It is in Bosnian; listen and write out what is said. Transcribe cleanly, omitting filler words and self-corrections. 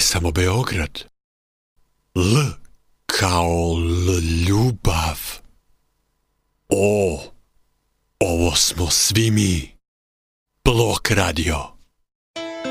samo Beograd. L kao ljubav. O, ovo smo svi mi. Blok Radio.